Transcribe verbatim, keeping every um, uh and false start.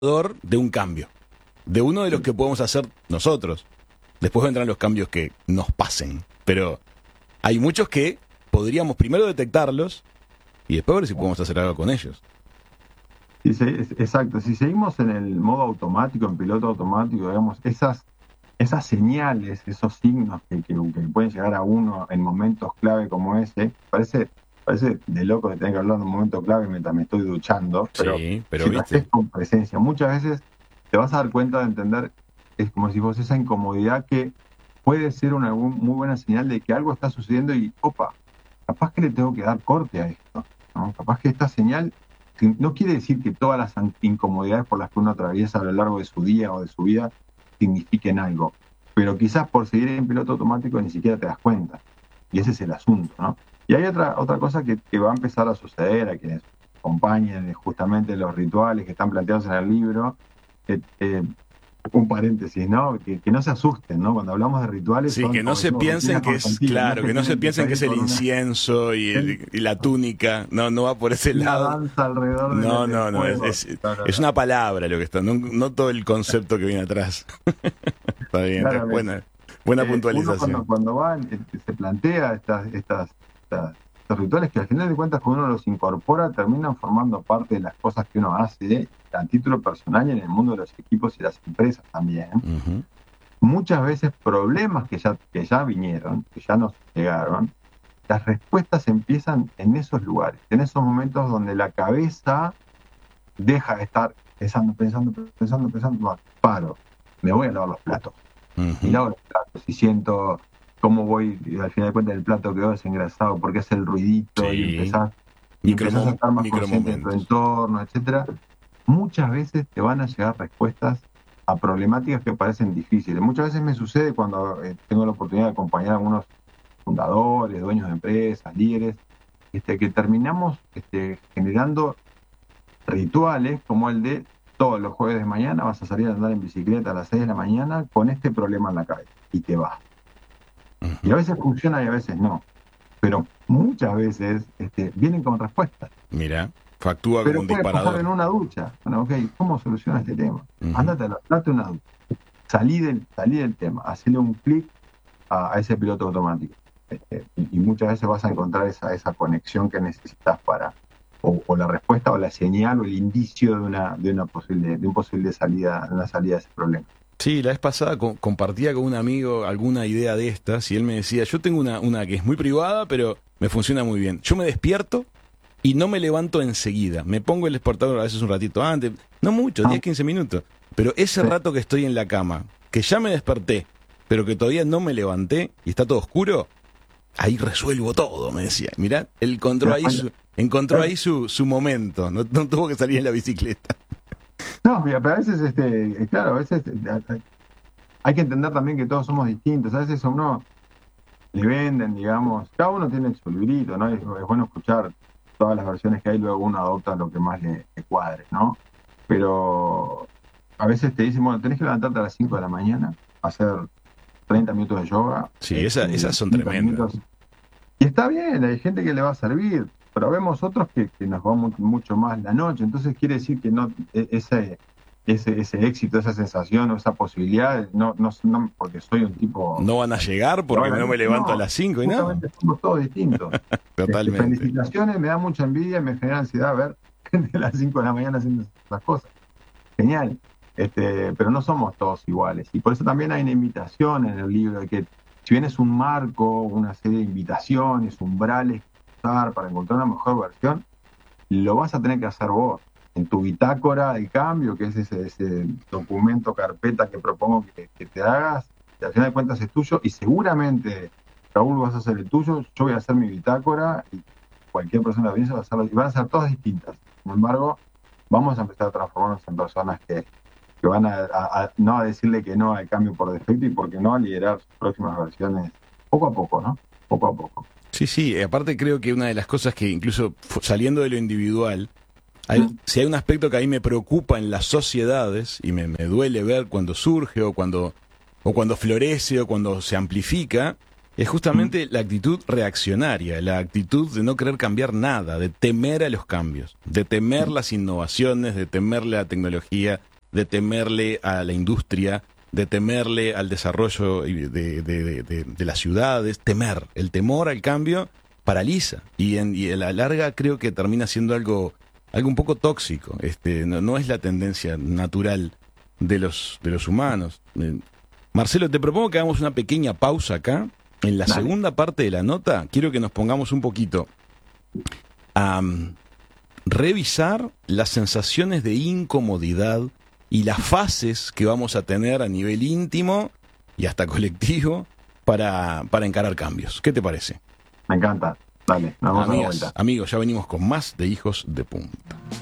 de un cambio, de uno de los que podemos hacer nosotros. Después vendrán los cambios que nos pasen, pero hay muchos que podríamos primero detectarlos y después ver si podemos hacer algo con ellos. Sí, sí, exacto. Si seguimos en el modo automático, en piloto automático, digamos, esas, esas señales, esos signos que, que, que pueden llegar a uno en momentos clave como ese, parece, parece de loco de tener que hablar de un momento clave mientras me estoy duchando, pero, sí, pero si ¿viste? lo haces con presencia, muchas veces te vas a dar cuenta de entender, es como si vos esa incomodidad que puede ser una muy buena señal de que algo está sucediendo y, opa, capaz que le tengo que dar corte a esto, ¿no? Capaz que esta señal no quiere decir que todas las incomodidades por las que uno atraviesa a lo largo de su día o de su vida signifiquen algo, pero quizás por seguir en piloto automático ni siquiera te das cuenta, y ese es el asunto, ¿no? Y hay otra, otra cosa que, que va a empezar a suceder a quienes acompañen justamente los rituales que están planteados en el libro. eh, eh, un paréntesis, ¿no? Que, que no se asusten, ¿no? Cuando hablamos de rituales... Sí, son, que no se piensen que es, claro, que no se piensen que es el incienso y, el, y la túnica, no, no va por ese una lado. danza alrededor de No, del no, no, fuego. es, es, no, no, es no. una palabra lo que está, no, no todo el concepto que viene atrás. Está bien, está buena, buena eh, puntualización. Uno cuando, cuando va, eh, se plantea estas, estas, estas, estos rituales que al final de cuentas cuando uno los incorpora terminan formando parte de las cosas que uno hace, ¿eh? A título personal y en el mundo de los equipos y las empresas también. Uh-huh. Muchas veces problemas que ya, que ya vinieron, que ya nos llegaron, las respuestas empiezan en esos lugares, en esos momentos donde la cabeza deja de estar pensando, pensando, pensando, pensando, no, paro, me voy a lavar los platos. Uh-huh. Y lavo los platos y siento cómo voy, al final de cuentas el plato quedó desengrasado porque es el ruidito, sí. y empezás, y Micro, empezás a estar más consciente de tu entorno, etcétera. Muchas veces te van a llegar respuestas a problemáticas que parecen difíciles. Muchas veces me sucede cuando eh, tengo la oportunidad de acompañar a algunos fundadores, dueños de empresas, líderes, este, que terminamos este, generando rituales como el de todos los jueves de mañana vas a salir a andar en bicicleta a las seis de la mañana con este problema en la cabeza y te vas. Uh-huh. Y a veces funciona y a veces no. Pero muchas veces este, vienen con respuestas. Mira. Actúa pero como un puede disparador. pasar en una ducha. Bueno, ok, ¿cómo soluciona este tema? Uh-huh. Ándate a la plata una ducha. Salí del, salí del tema. Hacele un clic a, a ese piloto automático. Este, y, y muchas veces vas a encontrar esa, esa conexión que necesitas para, o, o la respuesta o la señal o el indicio de una, de una posible, de un posible salida, una salida de ese problema. Sí, la vez pasada co- compartía con un amigo alguna idea de estas y él me decía, yo tengo una, una que es muy privada, pero me funciona muy bien. Yo me despierto y no me levanto enseguida. Me pongo el despertador a veces un ratito antes, no mucho, diez, quince minutos. Pero ese rato que estoy en la cama, que ya me desperté, pero que todavía no me levanté y está todo oscuro, ahí resuelvo todo, me decía. Mirá, él encontró ahí su, encontró ahí su, su momento, no, no tuvo que salir en la bicicleta. No, pero a veces, este, claro, a veces hay que entender también que todos somos distintos. A veces a uno le venden, digamos, cada uno tiene su librito, ¿no? Es, es bueno escuchar todas las versiones que hay, luego uno adopta lo que más le, le cuadre, ¿no? Pero a veces te dicen, bueno, tenés que levantarte a las cinco de la mañana, hacer treinta minutos de yoga. Sí, esa, eh, esas son tremendas. Minutos. Y está bien, hay gente que le va a servir, pero vemos otros que, que nos va mucho, mucho más la noche, entonces quiere decir que no ese, ese, ese éxito, esa sensación o esa posibilidad, no, no, no porque soy un tipo... No van a llegar porque no, no me levanto no, a las cinco y nada. Justamente no. Somos todos distintos. Totalmente. Este, felicitaciones, me da mucha envidia, me genera ansiedad ver gente a las cinco de la mañana haciendo esas cosas. Genial. Este, pero no somos todos iguales. Y por eso también hay una invitación en el libro de que si bien es un marco, una serie de invitaciones, umbrales para encontrar una mejor versión, lo vas a tener que hacer vos. En tu bitácora de cambio, que es ese, ese documento, carpeta que propongo que, que te hagas, que al final de cuentas es tuyo, y seguramente, Raúl, vas a hacer el tuyo, yo voy a hacer mi bitácora, y cualquier persona de audiencia va a hacerlo, y van a ser todas distintas. Sin embargo, vamos a empezar a transformarnos en personas que, que van a, a, a no a decirle que no al cambio por defecto, y porque no a liderar sus próximas versiones poco a poco, ¿no? Poco a poco. Sí, sí, aparte creo que una de las cosas que incluso saliendo de lo individual, hay, mm. si hay un aspecto que a mí me preocupa en las sociedades y me, me duele ver cuando surge o cuando, o cuando florece o cuando se amplifica, es justamente mm. la actitud reaccionaria, la actitud de no querer cambiar nada, de temer a los cambios, de temer mm. las innovaciones, de temer la tecnología, de temerle a la industria, de temerle al desarrollo de, de, de, de, de las ciudades, temer. El temor al cambio paraliza y en, y en la larga creo que termina siendo algo, algo un poco tóxico. Este, no, no es la tendencia natural de los, de los humanos. Eh, Marcelo, te propongo que hagamos una pequeña pausa acá. En la Dale. segunda parte de la nota quiero que nos pongamos un poquito a um, revisar las sensaciones de incomodidad y las fases que vamos a tener a nivel íntimo y hasta colectivo para, para encarar cambios. ¿Qué te parece? Me encanta. Dale, nos vamos a dar Amigas, vuelta. amigos, ya venimos con más de Hijos de Punta.